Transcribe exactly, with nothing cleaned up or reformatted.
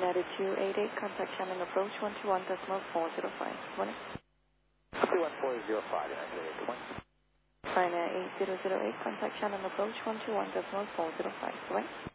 United two eight eight, contact channel approach one two one decimal four zero five. Morning. two one four zero five, United two eight eight, good morning. China eight zero zero eight, contact channel approach one two one decimal four zero five. Morning.